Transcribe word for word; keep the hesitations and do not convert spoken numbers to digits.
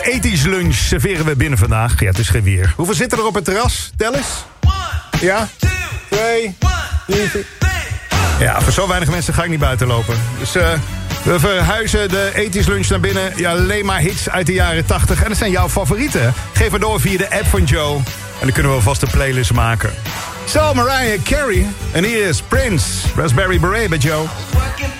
Ethisch lunch serveren we binnen vandaag. Ja, het is geen weer. Hoeveel zitten er op het terras? Tel eens. Ja? Twee. Drie. Ja, voor zo weinig mensen ga ik niet buiten lopen. Dus uh, we verhuizen de ethisch lunch naar binnen. Ja, alleen maar hits uit de jaren tachtig. En dat zijn jouw favorieten. Geef het door via de app van Joe. En dan kunnen we vast een playlist maken. Zo, Mariah Carey. En hier is Prince. Raspberry Beret bij Joe.